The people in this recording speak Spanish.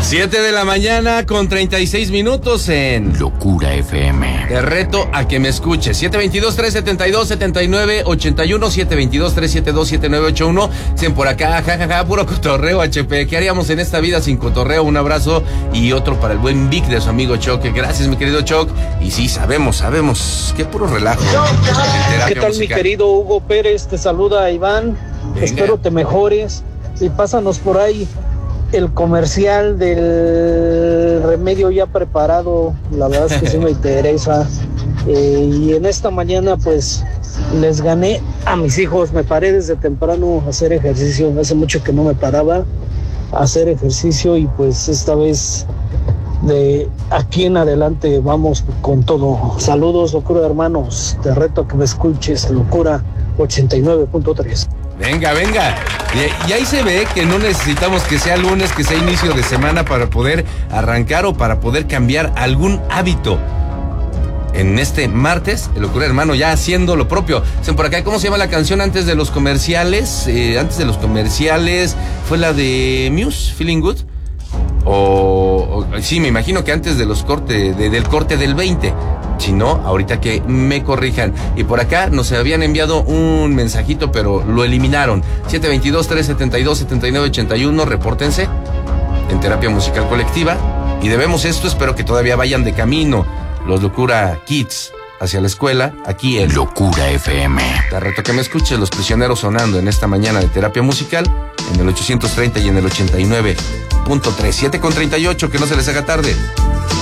7 de la mañana con 36 minutos en Locura FM. Te reto a que me escuches. 722-372-7981, 722-372-7981. Dicen por acá, jajaja, puro cotorreo, HP. ¿Qué haríamos en esta vida sin cotorreo? Un abrazo y otro para el buen Vic de su amigo Choc. Gracias, mi querido Choc. Y sí, sabemos que puro relajo. ¿Qué tal, mi querido Hugo Pérez? Te saluda Iván. Venga. Espero te mejores. Y pásanos por ahí el comercial del remedio ya preparado. La verdad es que sí me interesa. Y en esta mañana pues les gané a mis hijos. Me paré desde temprano a hacer ejercicio. Hace mucho que no me paraba a hacer ejercicio y pues esta vez de aquí en adelante vamos con todo. Saludos, Locura hermanos. Te reto a que me escuches. Locura 89.3. Venga. Y ahí se ve que no necesitamos que sea lunes, que sea inicio de semana para poder arrancar o para poder cambiar algún hábito. En este martes, el Locura hermano ya haciendo lo propio. Dicen por acá, ¿cómo se llama la canción antes de los comerciales? Antes de los comerciales fue la de Muse, Feeling Good. Sí, me imagino que antes de los del corte del 20. Si no, ahorita que me corrijan. Y por acá nos habían enviado un mensajito, pero lo eliminaron. 722-372-7981, repórtense en Terapia Musical Colectiva. Y debemos esto, espero que todavía vayan de camino los Locura Kids hacia la escuela, aquí en Locura FM. Te reto que me escuches, Los Prisioneros sonando en esta mañana de Terapia Musical, en el 830 y en el 89.3. 7:38, que no se les haga tarde.